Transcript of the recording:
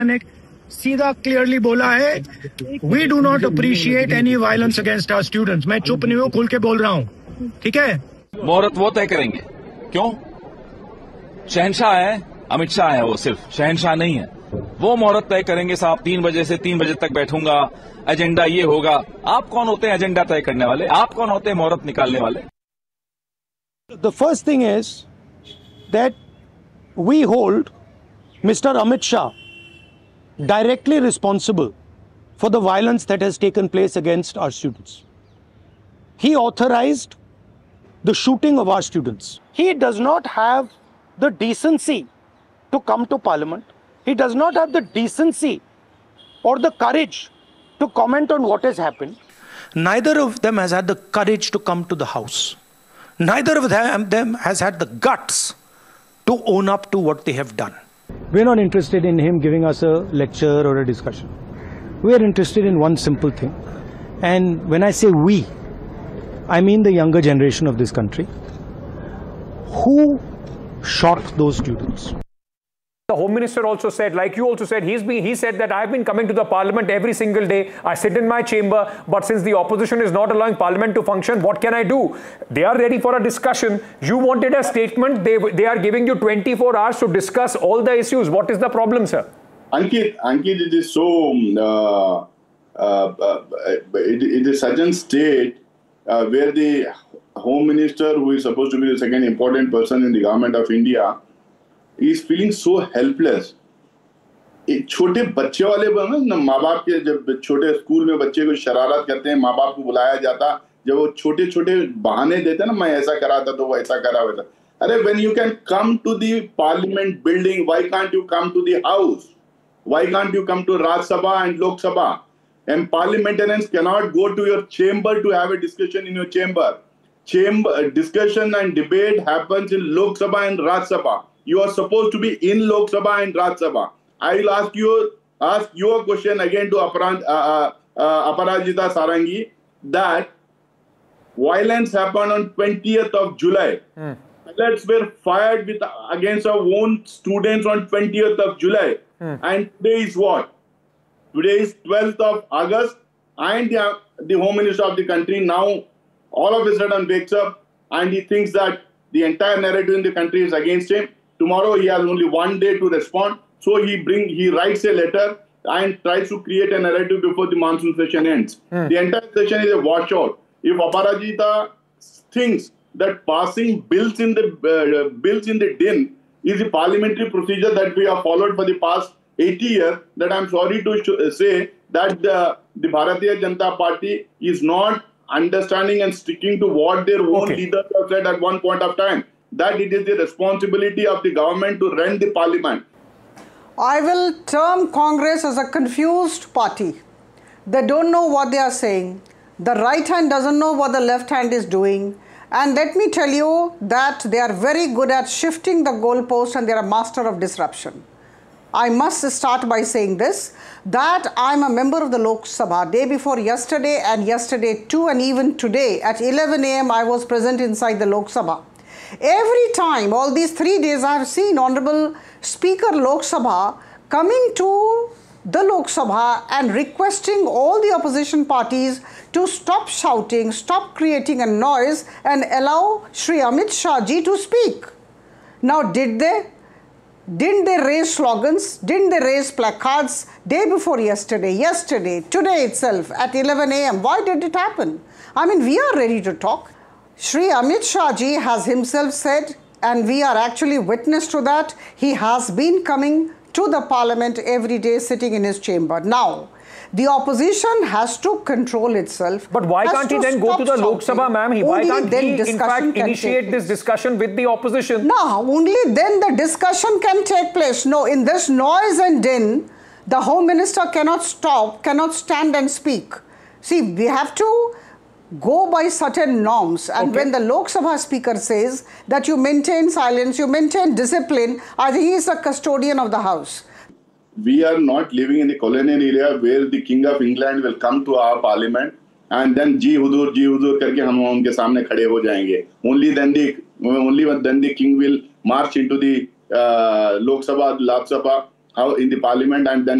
ने सीधा क्लियरली बोला है, we do not appreciate any violence against our students. मैं चुप नहीं हूं, खुल के बोल रहा हूं, ठीक है। मुहूर्त वो तय करेंगे। क्यों? शहंशाह है, अमित शाह है, वो सिर्फ शहंशाह नहीं है। वो मुहूर्त तय करेंगे साहब, 3 बजे से 3 बजे तक बैठूंगा, एजेंडा ये होगा। आप कौन होते हैं एजेंडा तय करने वाले? आप कौन होते हैं मुहूर्त निकालने वाले? The first thing is that we hold Mr. Amit Shah directly responsible for the violence that has taken place against our students. He authorized the shooting of our students. He does not have the decency to come to Parliament. He does not have the decency or the courage to comment on what has happened. Neither of them has had the courage to come to the House. Neither of them has had the guts to own up to what they have done. We're not interested in him giving us a lecture or a discussion. We are interested in one simple thing. And when I say we, I mean the younger generation of this country. Who shot those students? The Home Minister also said, like you also said, he said that I've been coming to the Parliament every single day. I sit in my chamber, but since the opposition is not allowing Parliament to function, what can I do? They are ready for a discussion. You wanted a statement. They are giving you 24 hours to discuss all the issues. What is the problem, sir? Ankit, it is so. It is such a state where the Home Minister, who is supposed to be the second important person in the government of India, is feeling so helpless. एक छोटे बच्चे वाले ना, माँ बाप के जब छोटे स्कूल में बच्चे को शरारत करते हैं, माँ बाप को बुलाया जाता, जब वो छोटे छोटे बहाने देते ना, मैं ऐसा करा था तो वो ऐसा करा वैसा। अरे when you can come to the Parliament building, why can't you come to the House? Why can't you come to Rajya Sabha and Lok Sabha? And parliamentarians cannot go to your chamber to have a discussion in your chamber. Discussion and debate happens in Lok Sabha and Rajya Sabha. You are supposed to be in Lok Sabha and Rajya Sabha. I will ask you a question again to Aparajita Sarangi, that violence happened on 20th of July. Bullets were fired against our own students on 20th of July. And today is what? Today is 12th of August, and the Home Minister of the country now all of a sudden wakes up and he thinks that the entire narrative in the country is against him. Tomorrow he has only one day to respond. So he writes a letter and tries to create a narrative before the monsoon session ends. The entire session is a washout. If Aparajita thinks that passing bills in the din is the parliamentary procedure that we have followed for the past 80 years, that I'm sorry to say that the Bharatiya Janata Party is not understanding and sticking to what their own leaders have said at one point of time, that it is the responsibility of the government to run the parliament. I will term Congress as a confused party. They don't know what they are saying. The right hand doesn't know what the left hand is doing. And let me tell you that they are very good at shifting the goalpost, and they are a master of disruption. I must start by saying this, that I'm a member of the Lok Sabha. Day before yesterday and yesterday too, and even today at 11 a.m. I was present inside the Lok Sabha. Every time, all these 3 days, I have seen Honorable Speaker Lok Sabha coming to the Lok Sabha and requesting all the opposition parties to stop shouting, stop creating a noise, and allow Shri Amit Shah ji to speak. Now, did they? Didn't they raise slogans? Didn't they raise placards day before yesterday, today itself at 11 a.m.? Why did it happen? I mean, we are ready to talk. Shri Amit Shah ji has himself said, and we are actually witness to that, he has been coming to the parliament every day, sitting in his chamber. Now, the opposition has to control itself. But why can't he then go to the Lok Sabha, ma'am? Why can't he, in fact, initiate this discussion with the opposition? No, only then the discussion can take place. No, in this noise and din, the Home Minister cannot stand and speak. See, we have to go by certain norms. And when the Lok Sabha Speaker says that you maintain silence, you maintain discipline, I think he is the custodian of the House. We are not living in the colonial era where the King of England will come to our parliament and then जी हुजूर करके हम उनके सामने खड़े हो जाएंगे. Only then the king will march into the Lok Sabha, Lok Sabha how in the parliament, and then